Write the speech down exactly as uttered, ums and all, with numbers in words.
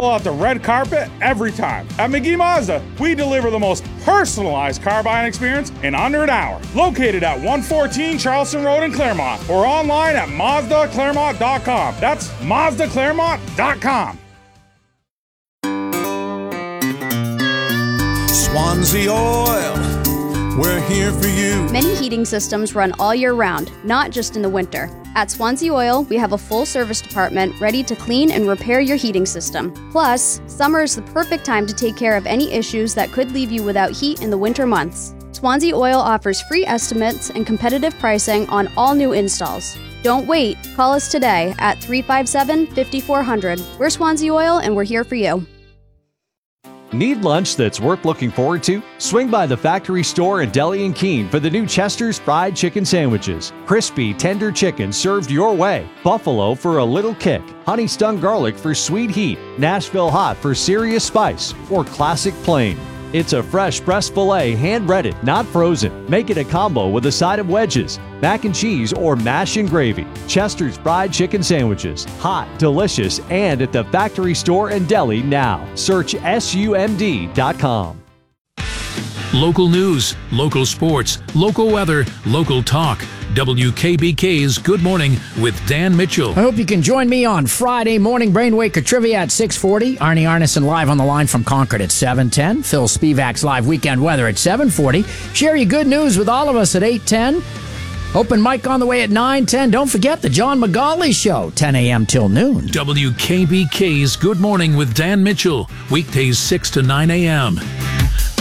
roll out the red carpet every time. At McGee Mazda, we deliver the most personalized car buying experience in under an hour. Located at one fourteen Charleston Road in Claremont or online at Mazda Claremont dot com. That's Mazda Claremont dot com. Swansea Oil, we're here for you. Many heating systems run all year round, not just in the winter. At Swansea Oil, we have a full service department ready to clean and repair your heating system. Plus, summer is the perfect time to take care of any issues that could leave you without heat in the winter months. Swansea Oil offers free estimates and competitive pricing on all new installs. Don't wait. Call us today at three five seven, five four zero zero. We're Swansea Oil, and we're here for you. Need lunch that's worth looking forward to? Swing by the Factory Store in Deli and Keene for the new Chester's Fried Chicken Sandwiches. Crispy, tender chicken served your way. Buffalo for a little kick. Honey Stung Garlic for sweet heat. Nashville Hot for serious spice. Or Classic Plain. It's a fresh breast filet, hand-breaded, not frozen. Make it a combo with a side of wedges, mac and cheese, or mash and gravy. Chester's Fried Chicken Sandwiches. Hot, delicious, and at the Factory Store and Deli now. Search S U M D dot com. Local news, local sports, local weather, local talk. W K B K's Good Morning with Dan Mitchell. I hope you can join me on Friday morning Brainwaker Trivia at six forty. Arnie Arneson live on the line from Concord at seven ten. Phil Spivak's live weekend weather at seven forty. Share your good news with all of us at eight ten. Open mic on the way at nine ten. Don't forget the John McGauley Show, ten a.m. till noon. W K B K's Good Morning with Dan Mitchell. Weekdays six to nine a.m.